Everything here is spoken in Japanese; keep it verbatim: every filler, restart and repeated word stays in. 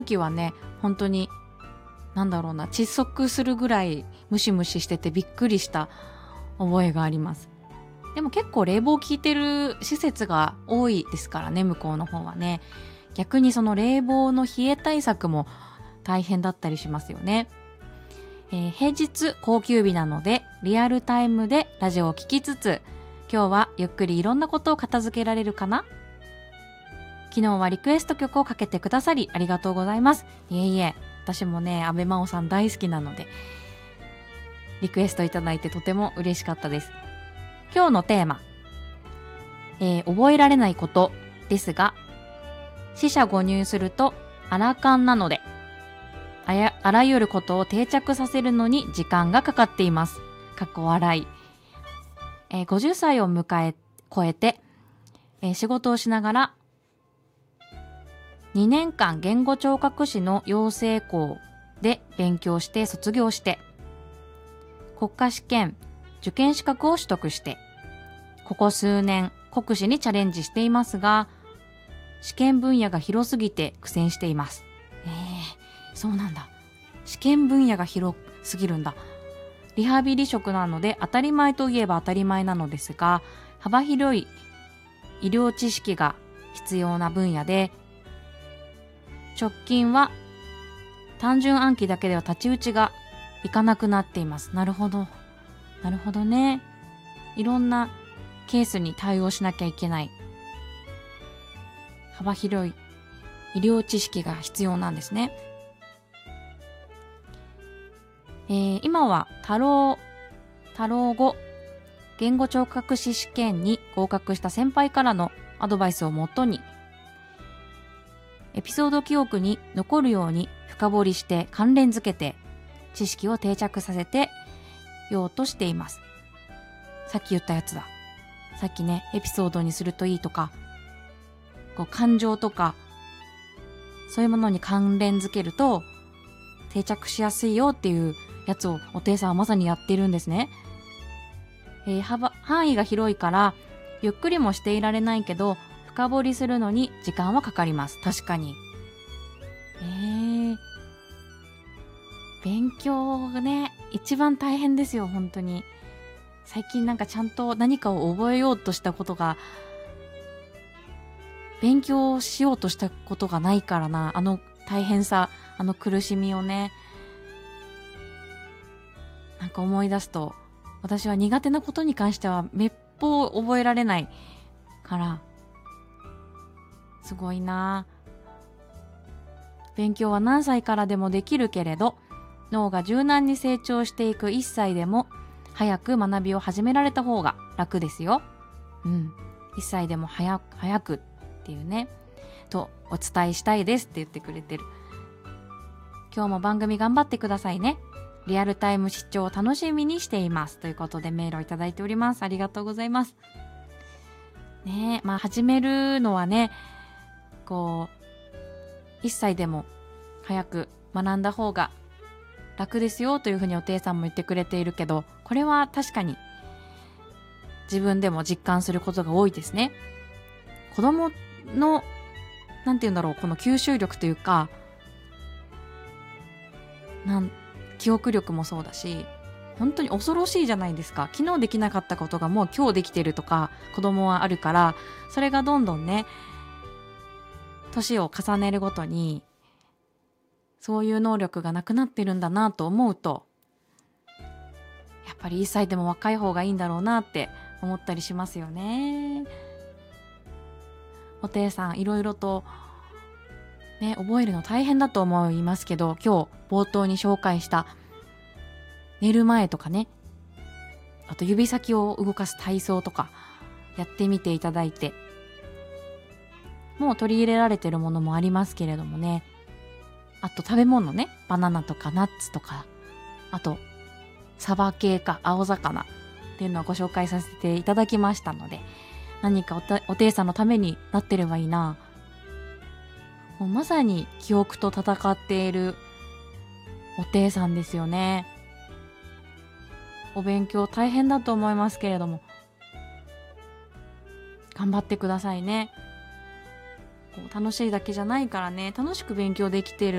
時はね、本当になんだろうな、窒息するぐらいムシムシしててびっくりした覚えがあります。でも結構冷房効いてる施設が多いですからね、向こうの方はね。逆にその冷房の冷え対策も大変だったりしますよね。えー平日高級日なのでリアルタイムでラジオを聞きつつ、今日はゆっくりいろんなことを片付けられるかな。昨日はリクエスト曲をかけてくださりありがとうございます。いえいえ、私もね、安部真央さん大好きなので、リクエストいただいてとても嬉しかったです。今日のテーマ、えー覚えられないことですが、四捨五入するとアラカンなので、あやあらゆることを定着させるのに時間がかかっています。かっこ笑い。えーごじゅっさいを迎え、超えて、えー仕事をしながら、にねんかん言語聴覚士の養成校で勉強して卒業して、国家試験、受験資格を取得して、ここ数年国試にチャレンジしていますが、試験分野が広すぎて苦戦しています。えー、そうなんだ。試験分野が広すぎるんだ。リハビリ職なので当たり前といえば当たり前なのですが、幅広い医療知識が必要な分野で、直近は単純暗記だけでは太刀打ちがいかなくなっています。なるほど。なるほどね。いろんなケースに対応しなきゃいけない。幅広い医療知識が必要なんですね。えー今は多老、多老語、言語聴覚士試験に合格した先輩からのアドバイスをもとに、エピソード記憶に残るように深掘りして関連づけて知識を定着させてようとしています。さっき言ったやつだ。さっきね、エピソードにするといいとか、こう感情とか、そういうものに関連づけると定着しやすいよっていうやつをおていさんはまさにやっているんですね。えー幅、範囲が広いからゆっくりもしていられないけど、深掘りするのに時間はかかります。確かに。えー、勉強がね、一番大変ですよ、本当に。最近なんかちゃんと何かを覚えようとしたことが、勉強しようとしたことがないからな。あの大変さ、あの苦しみをね、なんか思い出すと、私は苦手なことに関してはめっぽう覚えられないから、すごいな。勉強は何歳からでもできるけれど、脳が柔軟に成長していくいっさいでも早く学びを始められた方が楽ですよ。うん。いっさいでも早く、早くっていうね、とお伝えしたいですって言ってくれてる。今日も番組頑張ってくださいね。リアルタイム視聴を楽しみにしています。ということでメールをいただいております。ありがとうございます。ねえ、まあ始めるのはね、こう、いっさいでも早く学んだ方が楽ですよというふうにおていさんも言ってくれているけど、これは確かに自分でも実感することが多いですね。子供の、なんて言うんだろう、この吸収力というか、なん記憶力もそうだし、本当に恐ろしいじゃないですか。昨日できなかったことがもう今日できてるとか、子供はあるから、それがどんどんね、年を重ねるごとに、そういう能力がなくなってるんだなと思うと、やっぱりいっさいでも若い方がいいんだろうなって思ったりしますよね。おていさんいろいろとね、覚えるの大変だと思いますけど、今日冒頭に紹介した寝る前とかね、あと指先を動かす体操とかやってみていただいて、もう取り入れられてるものもありますけれどもね、あと食べ物ね、バナナとかナッツとか、あとサバ系か青魚っていうのをご紹介させていただきましたので、何かおたおていさんのためになってればいいな。もうまさに記憶と戦っているおていさんですよね。お勉強大変だと思いますけれども、頑張ってくださいね。 こう楽しいだけじゃないからね、楽しく勉強できてる